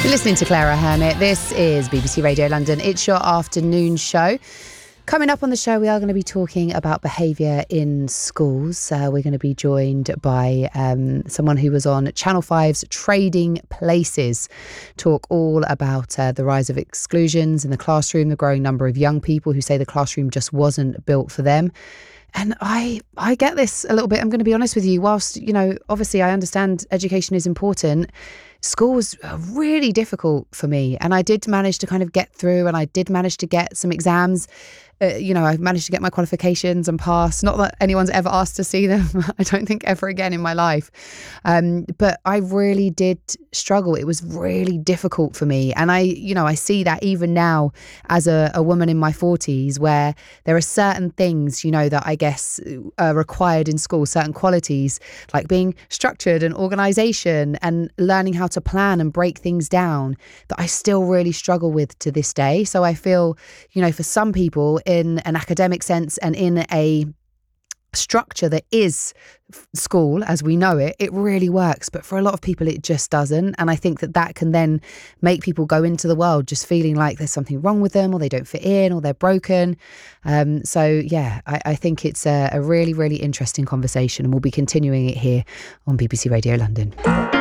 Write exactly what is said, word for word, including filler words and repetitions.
You're listening to Clara Hermit. This is B B C Radio London. It's your afternoon show. Coming up on the show, we are going to be talking about behaviour in schools. Uh, we're going to be joined by um, someone who was on Channel five's Trading Places, talk all about uh, the rise of exclusions in the classroom, the growing number of young people who say the classroom just wasn't built for them. And I I get this a little bit, I'm going to be honest with you, whilst, you know, obviously I understand education is important, school was really difficult for me. And I did manage to kind of get through, and I did manage to get some exams. Uh, you know, I managed to get my qualifications and pass. Not that anyone's ever asked to see them. I don't think ever again in my life. Um, but I really did struggle. It was really difficult for me. And I, you know, I see that even now as a, a woman in my forties, where there are certain things, you know, that I guess are required in school, certain qualities like being structured and organisation and learning how to plan and break things down, that I still really struggle with to this day. So I feel, you know, for some people, in an academic sense and in a structure that is school as we know it, it really works. But for a lot of people, it just doesn't. And I think that that can then make people go into the world just feeling like there's something wrong with them, or they don't fit in, or they're broken. Um, so, yeah, I, I think it's a, a really, really interesting conversation, and we'll be continuing it here on B B C Radio London.